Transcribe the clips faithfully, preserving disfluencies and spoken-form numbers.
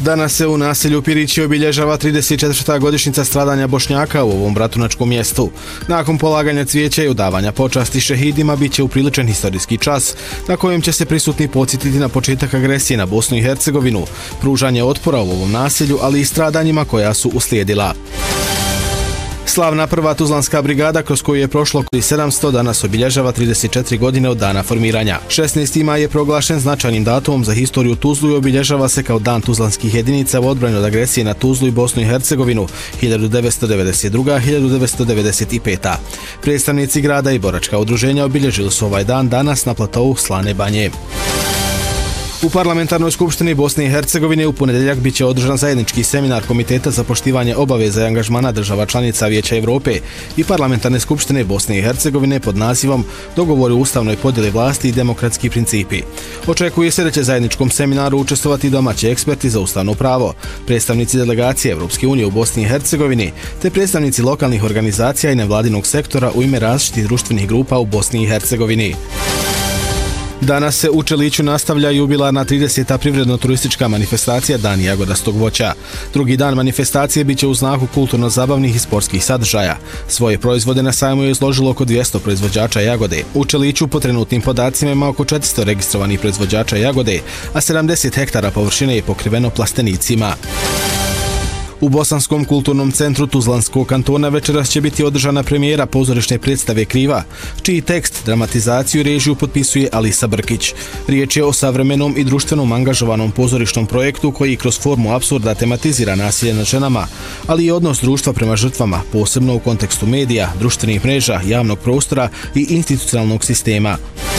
Danas se u naselju Pirići obilježava trideset četvrta godišnjica stradanja Bošnjaka u ovom bratunačkom mjestu. Nakon polaganja cvijeća i odavanja počasti šehidima bit će upriličen historijski čas na kojem će se prisutni podsjetiti na početak agresije na Bosnu i Hercegovinu, pružanje otpora u ovom naselju, ali i stradanjima koja su uslijedila. Slavna prva Tuzlanska brigada, kroz koju je prošlo sedamsto, danas obilježava trideset četiri godine od dana formiranja. šesnaesti maj je proglašen značajnim datumom za historiju Tuzlu i obilježava se kao dan tuzlanskih jedinica u odbrani od agresije na Tuzlu i Bosnu i Hercegovinu hiljadu devetsto devedeset druga do hiljadu devetsto devedeset peta. Predstavnici grada i boračka udruženja obilježili su ovaj dan danas na platovu Slane banje. U Parlamentarnoj skupštini Bosne i Hercegovine u ponedjeljak bit će održan zajednički seminar Komiteta za poštivanje obaveza i angažmana država članica Vijeća Evrope i Parlamentarne skupštine Bosne i Hercegovine pod nazivom Dogovori o ustavnoj podjeli vlasti i demokratski principi. Očekuje se da će zajedničkom seminaru učestvovati domaći eksperti za ustavno pravo, predstavnici delegacije Evropske unije u Bosni i Hercegovini, te predstavnici lokalnih organizacija i nevladinog sektora u ime različitih društvenih grupa u Bosni i Hercegovini. Danas se u Čeliću nastavlja jubilarna trideseta privredno-turistička manifestacija Dan jagodastog voća. Drugi dan manifestacije biće u znaku kulturno-zabavnih i sportskih sadržaja. Svoje proizvode na sajmu je izložilo oko dvjesto proizvođača jagode. U Čeliću po trenutnim podacima ima oko četiristo registrovanih proizvođača jagode, a sedamdeset hektara površine je pokriveno plastenicima. U Bosanskom kulturnom centru Tuzlanskog kantona večeras će biti održana premijera pozorišne predstave Kriva, čiji tekst, dramatizaciju i režiju potpisuje Alisa Brkić. Riječ je o savremenom i društvenom angažovanom pozorišnom projektu koji kroz formu apsurda tematizira nasilje nad ženama, ali i odnos društva prema žrtvama, posebno u kontekstu medija, društvenih mreža, javnog prostora i institucionalnog sistema.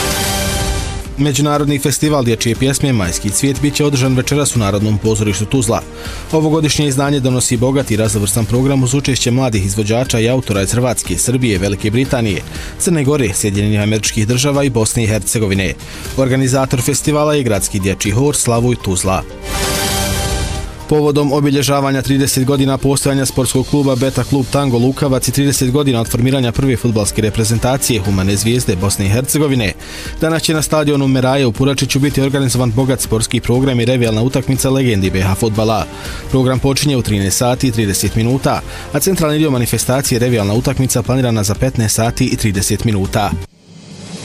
Međunarodni festival dječje pjesme Majski cvijet bit će održan večeras u Narodnom pozorištu Tuzla. Ovogodišnje izdanje donosi bogat i raznovrstan program uz učešće mladih izvođača i autora iz Hrvatske, Srbije, Velike Britanije, Crne Gore, Sjedinjenih Američkih Država i Bosne i Hercegovine. Organizator festivala je gradski dječji hor Slavuj Tuzla. Povodom obilježavanja trideset godina postojanja sportskog kluba Beta klub Tango Lukavac i trideset godina od formiranja prve fudbalske reprezentacije Humane zvijezde Bosne i Hercegovine, danas će na stadionu Meraje u Puračiću biti organizovan bogat sportski program i revijalna utakmica legendi be ha fudbala. Program počinje u trinaest sati i trideset minuta, a centralni dio manifestacije revijalna utakmica planirana za petnaest sati i trideset minuta.